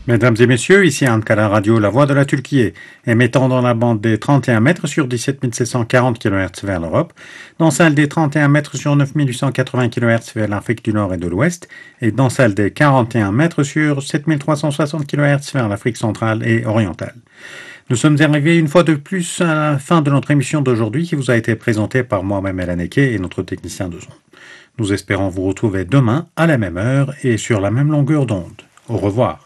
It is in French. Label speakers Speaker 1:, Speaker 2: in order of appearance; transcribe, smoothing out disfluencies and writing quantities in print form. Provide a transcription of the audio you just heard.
Speaker 1: Mesdames et messieurs, ici Ankara Radio, la voix de la Turquie, émettant dans la bande des 31 mètres sur 17 740 kHz vers l'Europe, dans celle des 31 mètres sur 9 880 kHz vers l'Afrique du Nord et de l'Ouest, et dans celle des 41 mètres sur 7 360 kHz vers l'Afrique centrale et orientale. Nous sommes arrivés une fois de plus à la fin de notre émission d'aujourd'hui qui vous a été présentée par moi-même Elaneke et notre technicien de son. Nous espérons vous retrouver demain à la même heure et sur la même longueur d'onde. Au revoir.